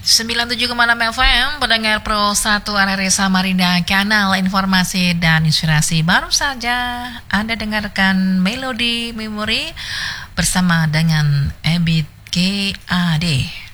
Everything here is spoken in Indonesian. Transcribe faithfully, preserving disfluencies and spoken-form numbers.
sembilan puluh tujuh koma enam F M, pendengar Pro satu R R I Samarinda, kanal informasi dan inspirasi. Baru saja Anda dengarkan Melodi Memori bersama dengan Ebit G A D.